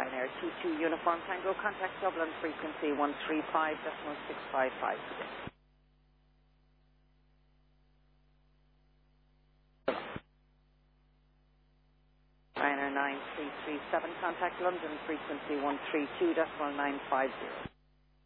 Ryanair 22 Uniform Tango, contact Dublin, frequency 135.655. Ryanair 9337, contact London, frequency 132.950.